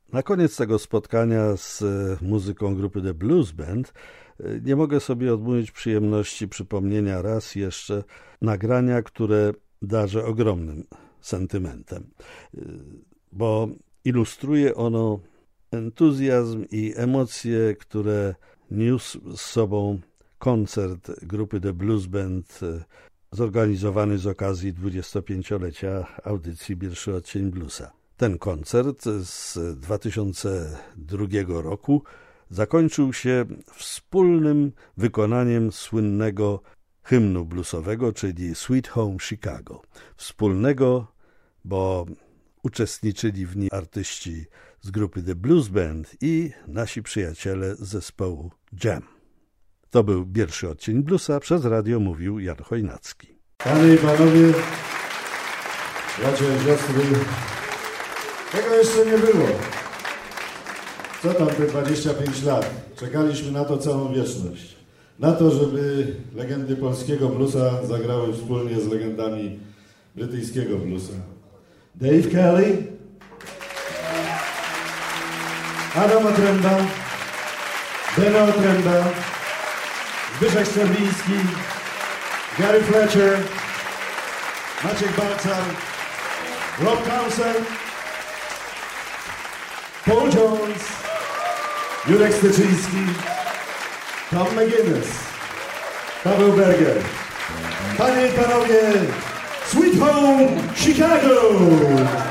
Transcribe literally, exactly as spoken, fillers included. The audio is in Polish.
Na koniec tego spotkania z muzyką grupy The Blues Band nie mogę sobie odmówić przyjemności przypomnienia raz jeszcze nagrania, które darzę ogromnym sentymentem, bo ilustruje ono entuzjazm i emocje, które niósł z sobą koncert grupy The Blues Band zorganizowany z okazji dwudziestopięciolecia audycji Pierwszy Odcień Bluesa. Ten koncert z dwa tysiące drugiego roku zakończył się wspólnym wykonaniem słynnego hymnu bluesowego, czyli Sweet Home Chicago. Wspólnego, bo uczestniczyli w nim artyści z grupy The Blues Band i nasi przyjaciele z zespołu Jam. To był Pierwszy Odcień Bluesa, przez radio mówił Jan Chojnacki. Panie i panowie, bracia i siostry, tego jeszcze nie było. Co tam te dwadzieścia pięć lat? Czekaliśmy na to całą wieczność. Na to, żeby legendy polskiego bluesa zagrały wspólnie z legendami brytyjskiego bluesa. Dave Kelly, Adam Otręba, Beno Otręba, Zbyszek Sterliński, Gary Fletcher, Maciek Balcar, Rob Townsend, Paul Jones, Jurek Styczyński, Tom McGuinness, Paweł Berger. Panie i panowie, Sweet Home Chicago!